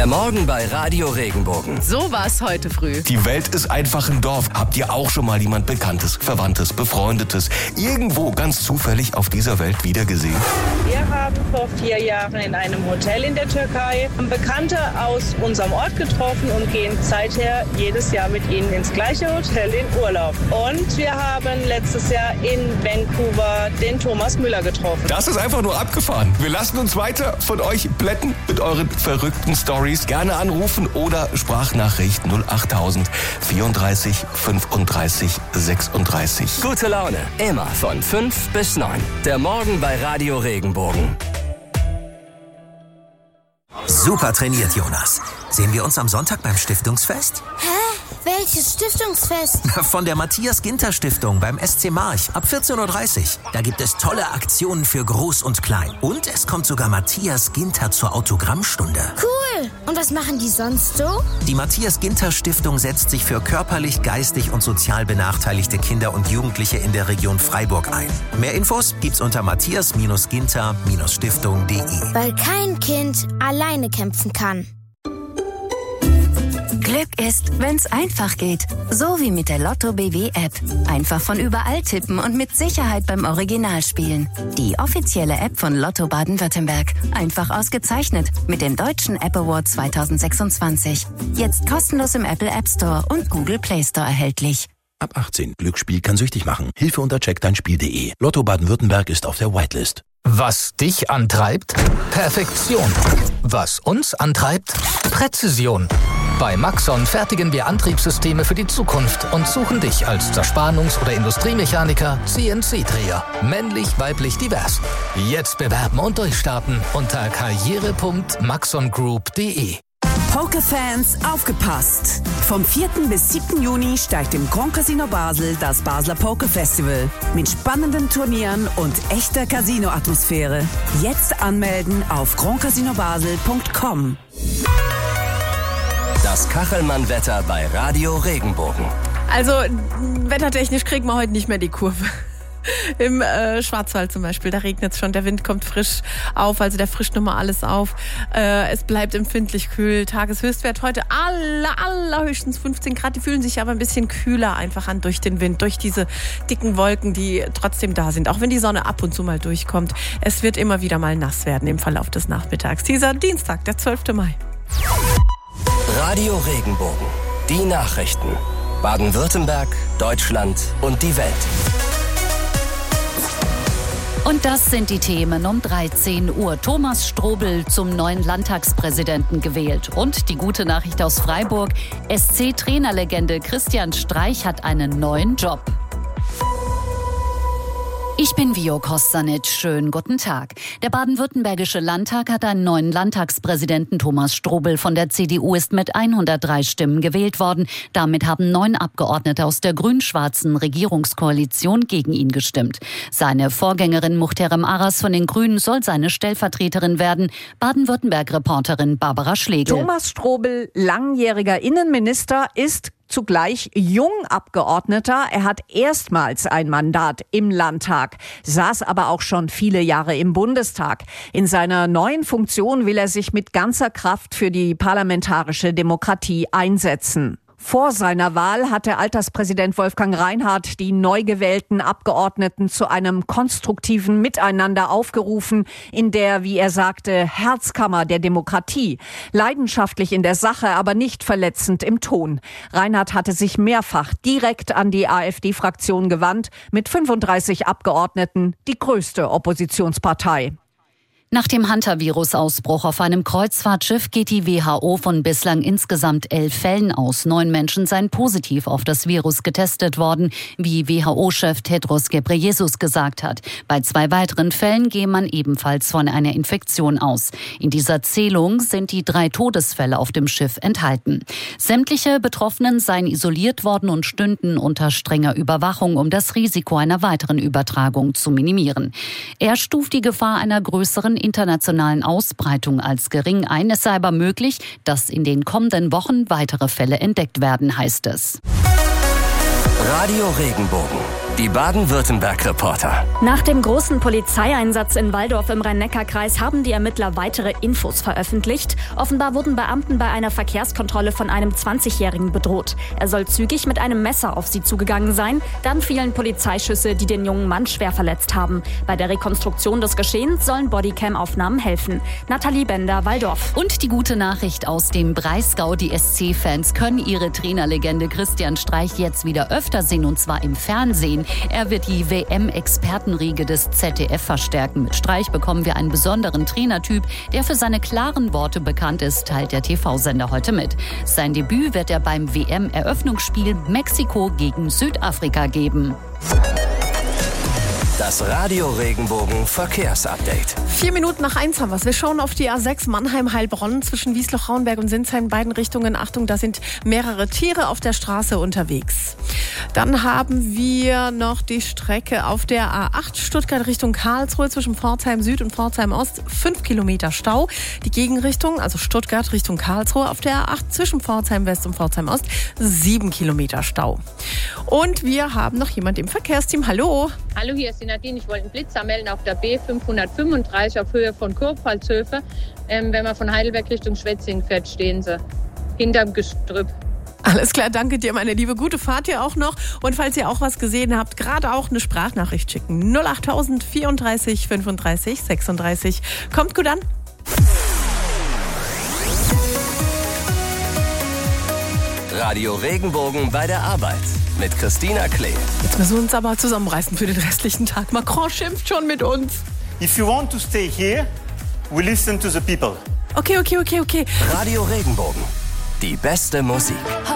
Der Morgen bei Radio Regenbogen. So war's heute früh. Die Welt ist einfach ein Dorf. Habt ihr auch schon mal jemand Bekanntes, Verwandtes, Befreundetes irgendwo ganz zufällig auf dieser Welt wiedergesehen? Wir haben vor 4 Jahren in einem Hotel in der Türkei Bekannte aus unserem Ort getroffen und gehen seither jedes Jahr mit ihnen ins gleiche Hotel in Urlaub. Und wir haben letztes Jahr in Vancouver den Thomas Müller getroffen. Das ist einfach nur abgefahren. Wir lassen uns weiter von euch plätten mit euren verrückten Stories. Gerne anrufen oder Sprachnachricht 08000 34 35 36. Gute Laune, immer von 5 bis 9. Der Morgen bei Radio Regenbogen. Super trainiert, Jonas. Sehen wir uns am Sonntag beim Stiftungsfest? Hä? Welches Stiftungsfest? Von der Matthias-Ginter-Stiftung beim SC March ab 14.30 Uhr. Da gibt es tolle Aktionen für Groß und Klein. Und es kommt sogar Matthias Ginter zur Autogrammstunde. Cool. Und was machen die sonst so? Die Matthias-Ginter-Stiftung setzt sich für körperlich, geistig und sozial benachteiligte Kinder und Jugendliche in der Region Freiburg ein. Mehr Infos gibt's unter matthias-ginter-stiftung.de. Weil kein Kind alleine kämpfen kann. Glück ist, wenn's einfach geht. So wie mit der Lotto BW App. Einfach von überall tippen und mit Sicherheit beim Original spielen. Die offizielle App von Lotto Baden-Württemberg. Einfach ausgezeichnet mit dem Deutschen App Award 2026. Jetzt kostenlos im Apple App Store und Google Play Store erhältlich. Ab 18. Glücksspiel kann süchtig machen. Hilfe unter checkdeinspiel.de. Lotto Baden-Württemberg ist auf der Whitelist. Was dich antreibt? Perfektion. Was uns antreibt? Präzision. Bei Maxon fertigen wir Antriebssysteme für die Zukunft und suchen dich als Zerspannungs- oder Industriemechaniker, CNC-Dreher. Männlich, weiblich, divers. Jetzt bewerben und durchstarten unter karriere.maxongroup.de. Pokerfans, aufgepasst! Vom 4. bis 7. Juni steigt im Grand Casino Basel das Basler Poker Festival. Mit spannenden Turnieren und echter Casino-Atmosphäre. Jetzt anmelden auf grandcasinobasel.com. Das Kachelmann-Wetter bei Radio Regenbogen. Also, wettertechnisch kriegen wir heute nicht mehr die Kurve. Im Schwarzwald zum Beispiel, da regnet es schon, der Wind kommt frisch auf, also der frischt nochmal alles auf. Es bleibt empfindlich kühl. Tageshöchstwert heute allerhöchstens 15 Grad. Die fühlen sich aber ein bisschen kühler einfach an durch den Wind, durch diese dicken Wolken, die trotzdem da sind. Auch wenn die Sonne ab und zu mal durchkommt. Es wird immer wieder mal nass werden im Verlauf des Nachmittags. Dieser Dienstag, der 12. Mai. Radio Regenbogen. Die Nachrichten. Baden-Württemberg, Deutschland und die Welt. Und das sind die Themen um 13 Uhr. Thomas Strobel zum neuen Landtagspräsidenten gewählt. Und die gute Nachricht aus Freiburg. SC-Trainerlegende Christian Streich hat einen neuen Job. Ich bin Vio Kostanic. Schönen guten Tag. Der baden-württembergische Landtag hat einen neuen Landtagspräsidenten. Thomas Strobel von der CDU ist mit 103 Stimmen gewählt worden. Damit haben 9 Abgeordnete aus der grün-schwarzen Regierungskoalition gegen ihn gestimmt. Seine Vorgängerin Muhterem Aras von den Grünen soll seine Stellvertreterin werden. Baden-Württemberg-Reporterin Barbara Schlegel. Thomas Strobel, langjähriger Innenminister, ist zugleich Jungabgeordneter. Er hat erstmals ein Mandat im Landtag, saß aber auch schon viele Jahre im Bundestag. In seiner neuen Funktion will er sich mit ganzer Kraft für die parlamentarische Demokratie einsetzen. Vor seiner Wahl hatte Alterspräsident Wolfgang Reinhardt die neu gewählten Abgeordneten zu einem konstruktiven Miteinander aufgerufen, in der, wie er sagte, Herzkammer der Demokratie. Leidenschaftlich in der Sache, aber nicht verletzend im Ton. Reinhardt hatte sich mehrfach direkt an die AfD-Fraktion gewandt, mit 35 Abgeordneten die größte Oppositionspartei. Nach dem Hantavirus-Ausbruch auf einem Kreuzfahrtschiff geht die WHO von bislang insgesamt 11 Fällen aus. 9 Menschen seien positiv auf das Virus getestet worden, wie WHO-Chef Tedros Ghebreyesus gesagt hat. Bei 2 weiteren Fällen gehe man ebenfalls von einer Infektion aus. In dieser Zählung sind die 3 Todesfälle auf dem Schiff enthalten. Sämtliche Betroffenen seien isoliert worden und stünden unter strenger Überwachung, um das Risiko einer weiteren Übertragung zu minimieren. Er stuft die Gefahr einer größeren internationalen Ausbreitung als gering ein. Es sei aber möglich, dass in den kommenden Wochen weitere Fälle entdeckt werden, heißt es. Radio Regenbogen. Die Baden-Württemberg-Reporter. Nach dem großen Polizeieinsatz in Walldorf im Rhein-Neckar-Kreis haben die Ermittler weitere Infos veröffentlicht. Offenbar wurden Beamten bei einer Verkehrskontrolle von einem 20-Jährigen bedroht. Er soll zügig mit einem Messer auf sie zugegangen sein. Dann fielen Polizeischüsse, die den jungen Mann schwer verletzt haben. Bei der Rekonstruktion des Geschehens sollen Bodycam-Aufnahmen helfen. Nathalie Bender, Walldorf. Und die gute Nachricht aus dem Breisgau. Die SC-Fans können ihre Trainerlegende Christian Streich jetzt wieder öfter sehen, und zwar im Fernsehen. Er wird die WM-Expertenriege des ZDF verstärken. Mit Streich bekommen wir einen besonderen Trainertyp, der für seine klaren Worte bekannt ist, teilt der TV-Sender heute mit. Sein Debüt wird er beim WM-Eröffnungsspiel Mexiko gegen Südafrika geben. Das Radio Regenbogen Verkehrsupdate. 1:04 haben wir es. Wir schauen auf die A6 Mannheim-Heilbronn zwischen Wiesloch-Rauenberg und Sinsheim in beiden Richtungen. Achtung, da sind mehrere Tiere auf der Straße unterwegs. Dann haben wir noch die Strecke auf der A8 Stuttgart Richtung Karlsruhe zwischen Pforzheim Süd und Pforzheim Ost. 5 Kilometer Stau. Die Gegenrichtung, also Stuttgart Richtung Karlsruhe auf der A8 zwischen Pforzheim West und Pforzheim Ost. 7 Kilometer Stau. Und wir haben noch jemand im Verkehrsteam. Hallo. Hallo, hier ist die Nadine. Ich wollte einen Blitzer melden auf der B535 auf Höhe von Kurpfalzhöfe. Wenn man von Heidelberg Richtung Schwetzingen fährt, stehen sie hinterm Gestrüpp. Alles klar, danke dir, meine Liebe. Gute Fahrt hier auch noch. Und falls ihr auch was gesehen habt, gerade auch eine Sprachnachricht schicken. 08000 34 35 36. Kommt gut an. Radio Regenbogen bei der Arbeit mit Christina Klee. Jetzt müssen wir uns aber zusammenreißen für den restlichen Tag. Macron schimpft schon mit uns. If you want to stay here, we listen to the people. Okay. Radio Regenbogen. Die beste Musik.